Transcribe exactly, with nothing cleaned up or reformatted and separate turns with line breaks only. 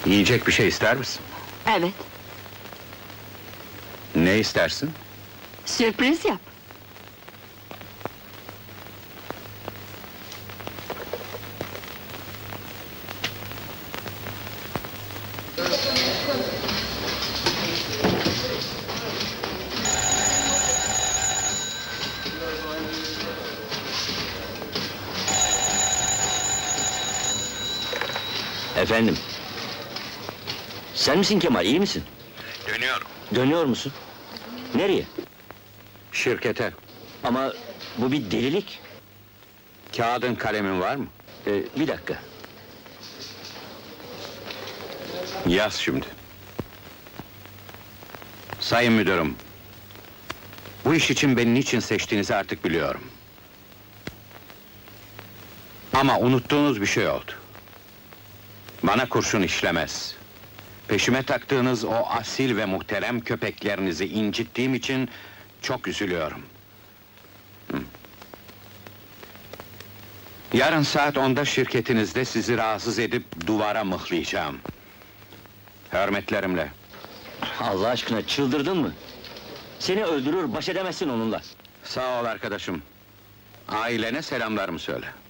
Yiyecek bir şey ister misin?
Evet,
Ne istersin?
sürpriz yap.
Efendim? Sen misin Kemal, iyi misin?
Dönüyorum.
Dönüyor musun? Nereye?
Şirkete.
Ama bu bir delilik.
Kağıdın kalemin var mı?
Ee, bir dakika.
Yaz şimdi. Sayın müdürüm, bu iş için beni niçin seçtiğinizi artık biliyorum. Ama unuttuğunuz bir şey oldu. Bana kurşun işlemez. Peşime taktığınız o asil ve muhterem köpeklerinizi incittiğim için çok üzülüyorum. Hı. Yarın saat onda şirketinizde sizi rahatsız edip duvara mıhlayacağım. Hürmetlerimle.
Allah aşkına, çıldırdın mı? Seni öldürür, baş edemezsin onunla.
Sağ ol arkadaşım. Ailene selamlarımı söyle.